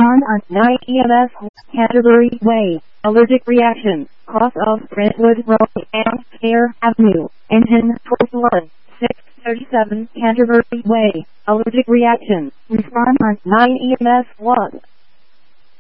Respond on 9 EMS Canterbury Way. Allergic reaction. Cross of Brentwood Road and Air Avenue. Engine 1, 637 Canterbury Way. Allergic reaction. Respond on 9 EMS 1.